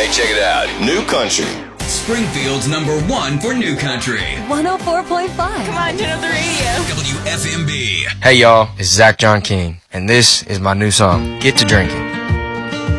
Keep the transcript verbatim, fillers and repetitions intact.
Hey, check it out. New Country. Springfield's number one for New Country. one oh four point five. Come on, turn up the radio. W F M B. Hey, y'all. It's Zach John King, and this is my new song, Get to Drinking.